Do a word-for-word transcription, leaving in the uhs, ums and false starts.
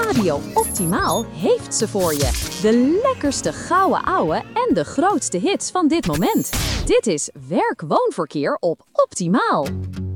Radio Optimaal heeft ze voor je. De lekkerste gouden ouwe en de grootste hits van dit moment. Dit is werk-woonverkeer op Optimaal.